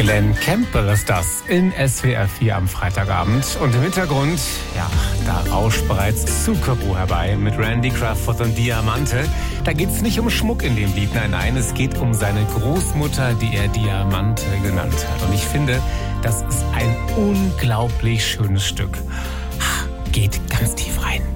Glenn Campbell ist das in SWR 4 am Freitagabend. Und im Hintergrund, ja, da rauscht bereits Zuckerrohr herbei mit Randy Crawford und Diamante. Da geht's nicht um Schmuck in dem Lied, nein, es geht um seine Großmutter, die er Diamante genannt hat. Und ich finde, das ist ein unglaublich schönes Stück. Geht ganz tief rein.